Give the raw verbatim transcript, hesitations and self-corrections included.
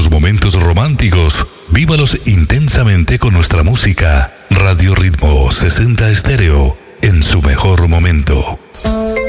Los momentos románticos, vívalos intensamente con nuestra música. Radio Ritmo sesenta Estéreo, en su mejor momento.